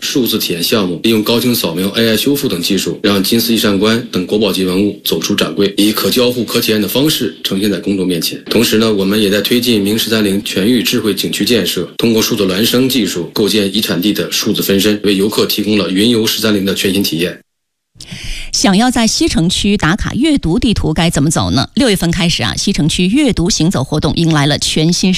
数字体验项目，利用高清扫描、AI 修复等技术，让金丝玉扇关等国宝级文物走出展柜，以可交互、可体验的方式呈现在公众面前。同时呢，我们也在推进明13陵全域智慧景区建设，通过数字孪生技术构建遗产地的数字分身，为游客提供了云游13陵的全新体验。 想要在西城区打卡阅读地图该怎么走呢？6月份开始西城区阅读行走活动迎来了全新